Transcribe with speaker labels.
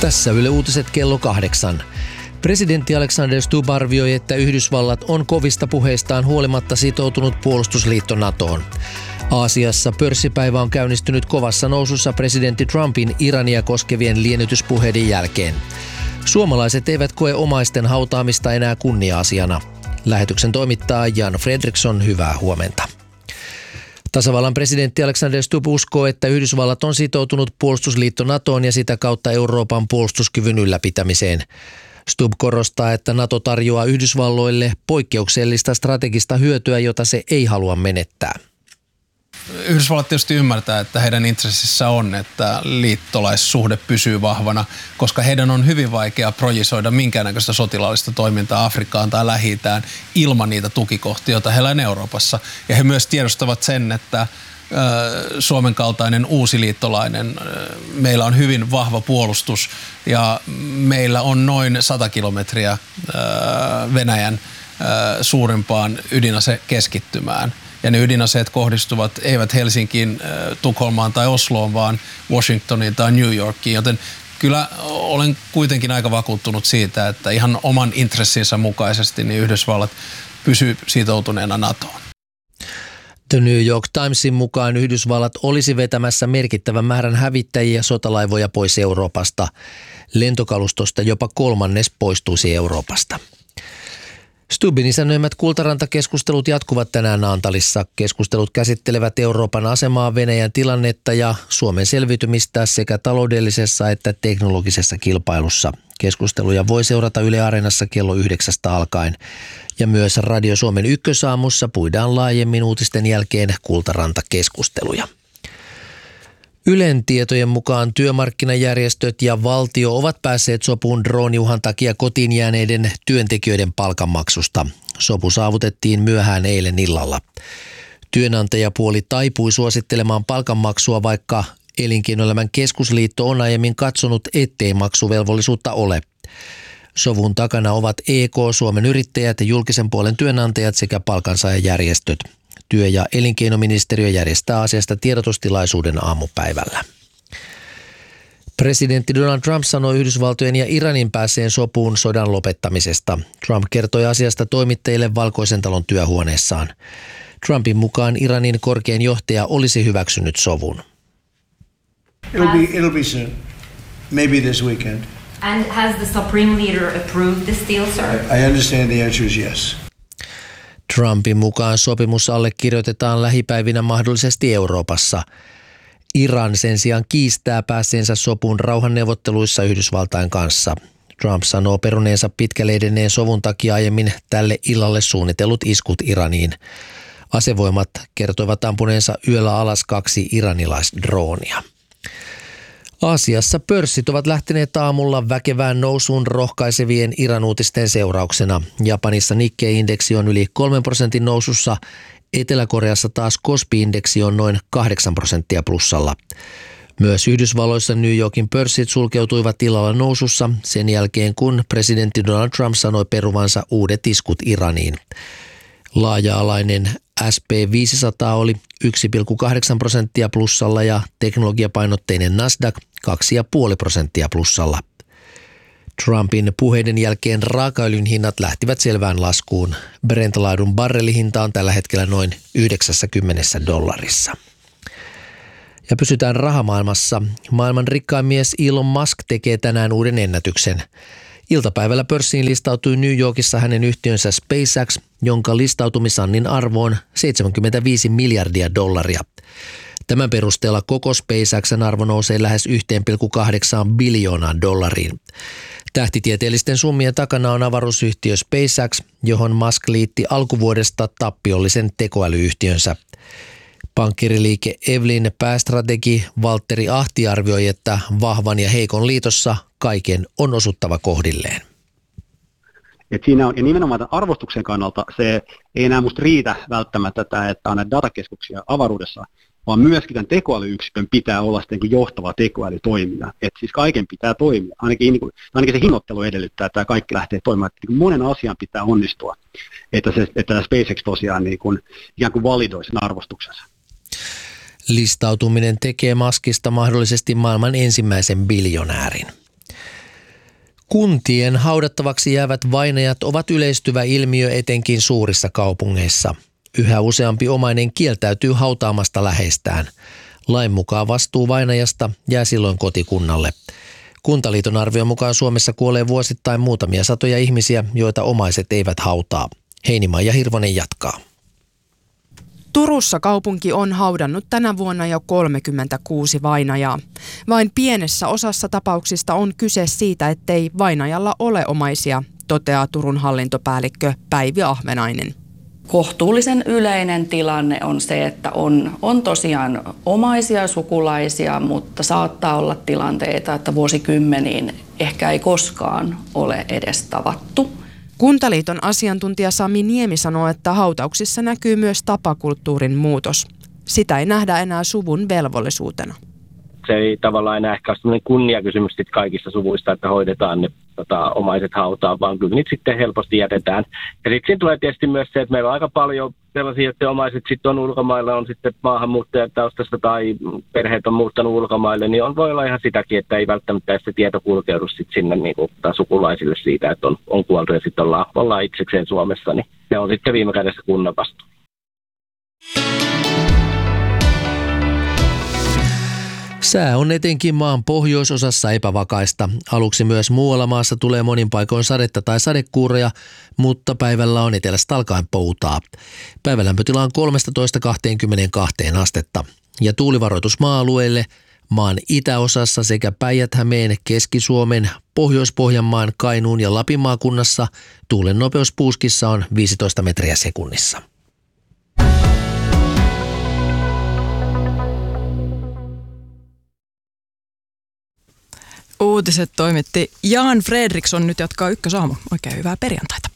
Speaker 1: Tässä Yle Uutiset kello 8. Presidentti Alexander Stubb arvioi, että Yhdysvallat on kovista puheistaan huolimatta sitoutunut puolustusliitto NATOon. Aasiassa pörssipäivä on käynnistynyt kovassa nousussa presidentti Trumpin Irania koskevien liennytyspuheiden jälkeen. Suomalaiset eivät koe omaisten hautaamista enää kunnia-asiana. Lähetyksen toimittaa Jan Fredriksson, hyvää huomenta. Tasavallan presidentti Alexander Stubb uskoo, että Yhdysvallat on sitoutunut puolustusliitto NATOon ja sitä kautta Euroopan puolustuskyvyn ylläpitämiseen. Stubb korostaa, että NATO tarjoaa Yhdysvalloille poikkeuksellista strategista hyötyä, jota se ei halua menettää.
Speaker 2: Yhdysvallat tietysti ymmärtää, että heidän intressissä on, että liittolaissuhde pysyy vahvana, koska heidän on hyvin vaikea projisoida minkäännäköistä sotilaallista toimintaa Afrikkaan tai Lähi-itään ilman niitä tukikohtia, joita heillä on Euroopassa. Ja he myös tiedostavat sen, että Suomen kaltainen uusi liittolainen, meillä on hyvin vahva puolustus ja meillä on noin 100 kilometriä Venäjän suurimpaan ydinasekeskittymään. Ja ne ydinaseet kohdistuvat eivät Helsinkiin, Tukholmaan tai Osloon, vaan Washingtoniin tai New Yorkiin. Joten kyllä olen kuitenkin aika vakuuttunut siitä, että ihan oman intressinsä mukaisesti niin Yhdysvallat pysyy sitoutuneena NATOon.
Speaker 1: The New York Timesin mukaan Yhdysvallat olisi vetämässä merkittävän määrän hävittäjiä ja sotalaivoja pois Euroopasta. Lentokalustosta jopa 1/3 poistuisi Euroopasta. Stubbin isännöimät Kultaranta-keskustelut jatkuvat tänään Naantalissa. Keskustelut käsittelevät Euroopan asemaa, Venäjän tilannetta ja Suomen selviytymistä sekä taloudellisessa että teknologisessa kilpailussa. Keskusteluja voi seurata Yle Areenassa kello 9 alkaen. Ja myös Radio Suomen ykkösaamussa puidaan laajemmin uutisten jälkeen Kultaranta-keskusteluja. Ylen tietojen mukaan työmarkkinajärjestöt ja valtio ovat päässeet sopuun drooniuhan takia kotiin jääneiden työntekijöiden palkanmaksusta. Sopu saavutettiin myöhään eilen illalla. Työnantajapuoli taipui suosittelemaan palkanmaksua, vaikka Elinkeinoelämän keskusliitto on aiemmin katsonut, ettei maksuvelvollisuutta ole. Sovun takana ovat EK, Suomen yrittäjät, julkisen puolen työnantajat sekä palkansaajajärjestöt. Työ- ja elinkeinoministeriö järjestää asiasta tiedotustilaisuuden aamupäivällä. Presidentti Donald Trump sanoi Yhdysvaltojen ja Iranin päässeen sopuun sodan lopettamisesta. Trump kertoi asiasta toimittajille Valkoisen talon työhuoneessaan. Trumpin mukaan Iranin korkein johtaja olisi hyväksynyt sovun.
Speaker 3: It'll be soon. Maybe this weekend.
Speaker 4: And has the Supreme Leader approved this deal, sir?
Speaker 3: I understand the answer is yes.
Speaker 1: Trumpin mukaan sopimus allekirjoitetaan lähipäivinä mahdollisesti Euroopassa. Iran sen sijaan kiistää päässeensä sopuun rauhanneuvotteluissa Yhdysvaltain kanssa. Trump sanoo peruneensa pitkälle edenneen sovun takia aiemmin tälle illalle suunnitellut iskut Iraniin. Asevoimat kertoivat ampuneensa yöllä alas 2 iranilaisdroonia. Aasiassa pörssit ovat lähteneet aamulla väkevään nousuun rohkaisevien Iran-uutisten seurauksena. Japanissa Nikkei-indeksi on yli 3% nousussa, Etelä-Koreassa taas Kospi-indeksi on noin 8% plussalla. Myös Yhdysvalloissa New Yorkin pörssit sulkeutuivat illalla nousussa sen jälkeen, kun presidentti Donald Trump sanoi peruvansa uudet iskut Iraniin. Laaja-alainen SP500 oli 1,8% plussalla ja teknologiapainotteinen Nasdaq 2,5% plussalla. Trumpin puheiden jälkeen raakaöljyn hinnat lähtivät selvään laskuun. Brent-laadun barrelihinta on tällä hetkellä noin $90. Ja pysytään rahamaailmassa. Maailman rikkain mies Elon Musk tekee tänään uuden ennätyksen. Iltapäivällä pörssiin listautui New Yorkissa hänen yhtiönsä SpaceX, jonka listautumisannin arvo on $75 miljardia. Tämän perusteella koko SpaceXn arvo nousee lähes $1,8 biljoonaan. Tähtitieteellisten summien takana on avaruusyhtiö SpaceX, johon Musk liitti alkuvuodesta tappiollisen tekoälyyhtiönsä. Pankkiriliike Evelyn päästrategi Valtteri Ahti arvioi, että vahvan ja heikon liitossa kaiken on osuttava kohdilleen.
Speaker 5: Et siinä on, ja nimenomaan tämän arvostuksen kannalta se ei enää musta riitä välttämättä, että on näitä datakeskuksia avaruudessa, vaan myöskin tämän tekoälyyksikön pitää olla sitten niin johtava tekoälytoimija. Että siis kaiken pitää toimia. Ainakin se hinnoittelu edellyttää, että tämä kaikki lähtee toimimaan. Että niin monen asian pitää onnistua, että tämä SpaceX tosiaan niin kuin, ikään kuin validoi sen arvostuksensa.
Speaker 1: Listautuminen tekee Muskista mahdollisesti maailman ensimmäisen biljonäärin. Kuntien haudattavaksi jäävät vainajat ovat yleistyvä ilmiö etenkin suurissa kaupungeissa. Yhä useampi omainen kieltäytyy hautaamasta läheistään. Lain mukaan vastuu vainajasta jää silloin kotikunnalle. Kuntaliiton arvion mukaan Suomessa kuolee vuosittain muutamia satoja ihmisiä, joita omaiset eivät hautaa. Heinimaa ja Hirvonen jatkaa.
Speaker 6: Turussa kaupunki on haudannut tänä vuonna jo 36 vainajaa. Vain pienessä osassa tapauksista on kyse siitä, ettei vainajalla ole omaisia, toteaa Turun hallintopäällikkö Päivi Ahvenainen.
Speaker 7: Kohtuullisen yleinen tilanne on se, että on tosiaan omaisia sukulaisia, mutta saattaa olla tilanteita, että vuosikymmeniin ehkä ei koskaan ole edes tavattu.
Speaker 6: Kuntaliiton asiantuntija Sami Niemi sanoo, että hautauksissa näkyy myös tapakulttuurin muutos. Sitä ei nähdä enää suvun velvollisuutena.
Speaker 8: Se ei tavallaan enää ehkä ole sellainen kunniakysymys kaikissa suvuista, että hoidetaan ne omaiset hautaan, vaan kyllä niitä sitten helposti jätetään. Ja sitten siinä tulee tietysti myös se, että meillä on aika paljon sellaisia, että omaiset sitten on ulkomailla, on sitten maahanmuuttajataustasta tai perheet on muuttanut ulkomaille, niin voi olla ihan sitäkin, että ei välttämättä se tieto kulkeudu sitten sinne sukulaisille siitä, että on kuoltu ja sitten ollaan itsekseen Suomessa, niin se on sitten viime kädessä kunnan vastuu.
Speaker 1: Sää on etenkin maan pohjoisosassa epävakaista. Aluksi myös muualla maassa tulee monin paikoin sadetta tai sadekuuroja, mutta päivällä on etelästä alkaen poutaa. Päivälämpötila on 13–22 astetta. Ja tuulivaroitus maa-alueille maan itäosassa sekä Päijät-Hämeen, Keski-Suomen, Pohjois-Pohjanmaan, Kainuun ja Lapin maakunnassa tuulen nopeus puuskissa on 15 metriä sekunnissa.
Speaker 9: Uutiset toimitti Jan Fredriksson. Nyt jatkaa Ykkösaamu. Oikein hyvää perjantaita.